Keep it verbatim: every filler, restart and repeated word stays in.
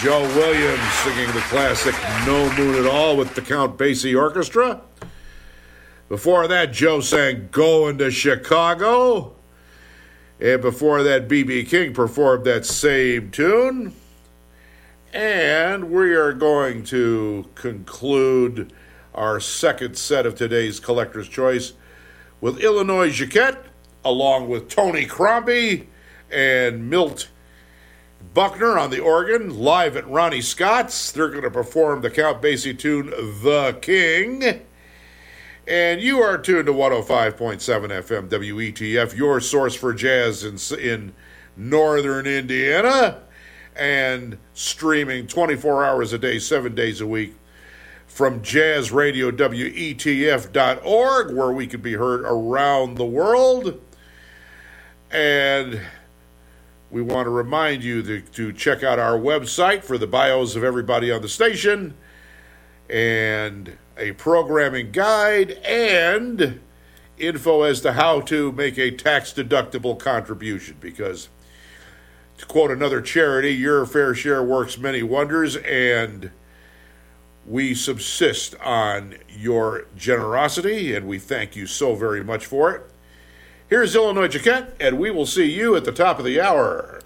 Joe Williams singing the classic No Moon at All with the Count Basie Orchestra. Before that, Joe sang Going to Chicago. And before that, B B King performed that same tune. And we are going to conclude our second set of today's Collector's Choice with Illinois Jacquet, along with Tony Crombie and Milt Buckner on the organ, live at Ronnie Scott's. They're going to perform the Count Basie tune, The King. And you are tuned to one oh five point seven F M W E T F, your source for jazz in, in northern Indiana, and streaming twenty-four hours a day, seven days a week from jazz radio W E T F dot org, where we can be heard around the world. And we want to remind you to, to check out our website for the bios of everybody on the station, and a programming guide, and info as to how to make a tax-deductible contribution. Because, to quote another charity, your fair share works many wonders, and we subsist on your generosity, and we thank you so very much for it. Here's Illinois Jacquet, and we will see you at the top of the hour.